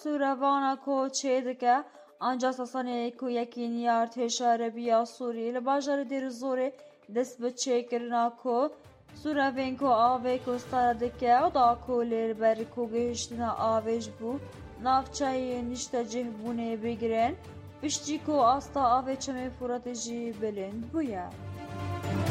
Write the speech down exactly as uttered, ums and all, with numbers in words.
سوورەڤانە کۆ چێ دەکە ئەنجا سەسەنەیە کو یەکینی ارتێشە عەرەبیە سووری لە باژارە دێرەزۆرێ دەست بە چێکردنا کۆ سوورەڤên ku avê kostara dike o da ku lêber ku gihîştina avê ji bo navçeyên niştecihbûnê bigrin piştî ku asta avê çemê Furatê jî bilind bûye.